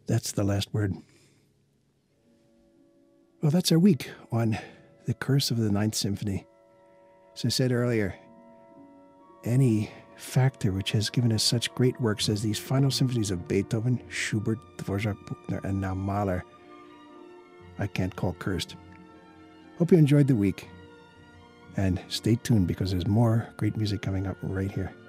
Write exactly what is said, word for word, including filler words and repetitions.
That's the last word. Well, that's our week on The Curse of the Ninth Symphony. As I said earlier, any factor which has given us such great works as these final symphonies of Beethoven, Schubert, Dvorak, Bruckner, and now Mahler, I can't call cursed. Hope you enjoyed the week, and stay tuned because there's more great music coming up right here.